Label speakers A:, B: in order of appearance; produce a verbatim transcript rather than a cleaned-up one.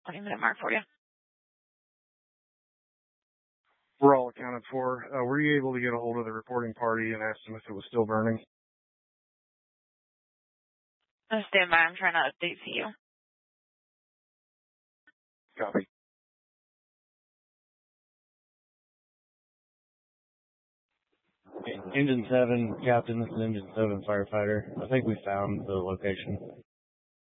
A: twenty minute mark for you.
B: We're all accounted for. Uh, were you able to get a hold of the reporting party and ask them if it was still burning?
A: Stand by. I'm trying to update for you.
B: Copy.
C: Engine seven, Captain, this is Engine seven firefighter. I think we found the location.